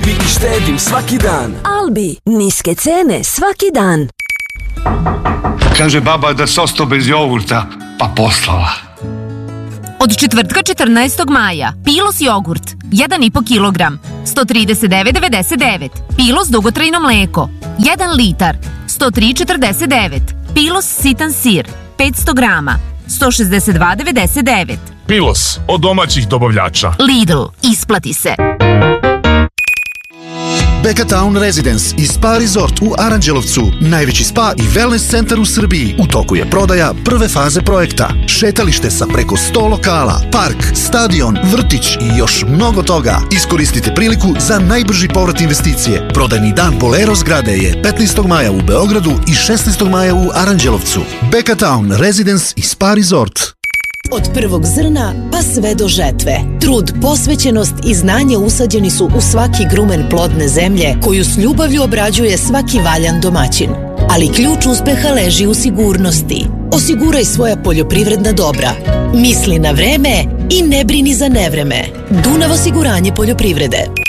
Albi i štedim svaki dan. Albi, niske cene svaki dan. Kaže baba da se ostao bez jogurta, pa poslala. Od četvrtka 14. maja Pilos jogurt 1,5 kg 139,99. Pilos dugotrajno mleko 1 litar 103,49. Pilos sitan sir 500 grama 162,99. Pilos od domaćih dobavljača. Lidl, isplati se. Beka Town Residence i Spa Resort u Aranđelovcu, najveći spa i wellness centar u Srbiji. U toku je prodaja prve faze projekta. Šetalište sa preko 100 lokala, park, stadion, vrtić i još mnogo toga. Iskoristite priliku za najbrži povrat investicije. Prodajni dan Bolero zgrade je 15. maja u Beogradu i 16. maja u Aranđelovcu. Beka Town Residence i Spa Resort. Od prvog zrna pa sve do žetve. Trud, posvećenost i znanje usađeni su u svaki grumen plodne zemlje koju s ljubavlju obrađuje svaki valjan domaćin. Ali ključ uspeha leži u sigurnosti. Osiguraj svoja poljoprivredna dobra. Misli na vreme i ne brini za nevreme. Dunav osiguranje poljoprivrede.